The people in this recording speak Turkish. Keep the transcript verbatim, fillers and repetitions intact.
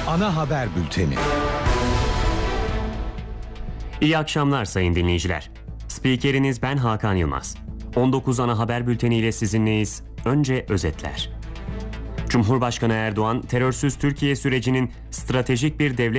ana haber bülteni. İyi akşamlar sayın dinleyiciler. Spikeriniz ben Hakan Yılmaz. on dokuz ana haber bülteniyle sizinleyiz. Önce özetler. Cumhurbaşkanı Erdoğan, terörsüz Türkiye sürecinin stratejik bir devlet